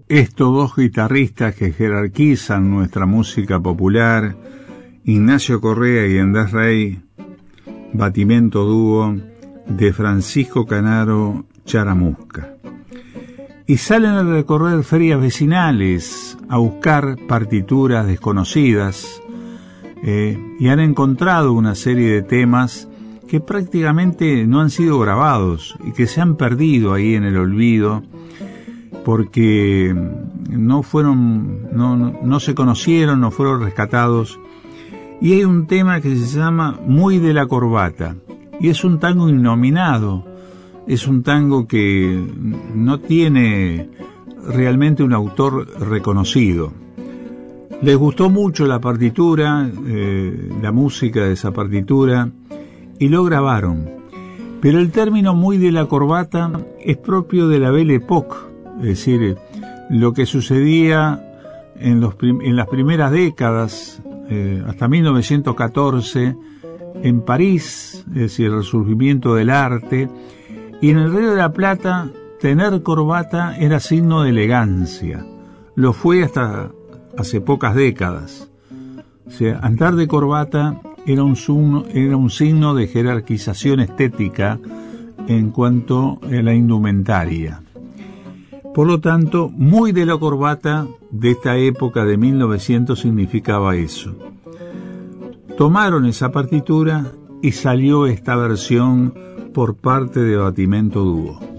Estos dos guitarristas que jerarquizan nuestra música popular, Ignacio Correa y Andrés Rey, Batimento Dúo de Francisco Canaro Charamusca. Y salen a recorrer ferias vecinales, a buscar partituras desconocidas, y han encontrado una serie de temas que prácticamente no han sido grabados y que se han perdido ahí en el olvido porque no se conocieron, no fueron rescatados. Y hay un tema que se llama Muy de la Corbata, y es un tango innominado, es un tango que no tiene realmente un autor reconocido. Les gustó mucho la partitura, la música de esa partitura, y lo grabaron. Pero el término Muy de la Corbata es propio de la Belle Époque, es decir, lo que sucedía en las primeras décadas, hasta 1914, en París, es decir, el resurgimiento del arte, y en el Río de la Plata tener corbata era signo de elegancia. Lo fue hasta hace pocas décadas. O sea, andar de corbata era un signo de jerarquización estética en cuanto a la indumentaria. Por lo tanto, Muy de la Corbata de esta época de 1900 significaba eso. Tomaron esa partitura y salió esta versión por parte de Batimento Dúo.